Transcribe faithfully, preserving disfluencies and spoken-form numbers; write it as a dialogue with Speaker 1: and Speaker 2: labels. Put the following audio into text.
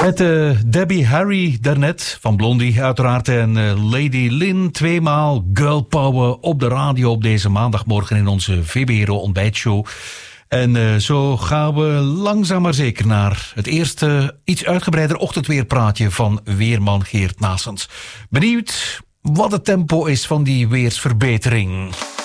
Speaker 1: Met uh, Debbie Harry daarnet van Blondie uiteraard en uh, Lady Lynn. Tweemaal girl power op de radio op deze maandagmorgen in onze V B R O ontbijtshow. En uh, zo gaan we langzaam maar zeker naar het eerste iets uitgebreider ochtendweerpraatje van weerman Geert Naessens. Benieuwd wat het tempo is van die weersverbetering.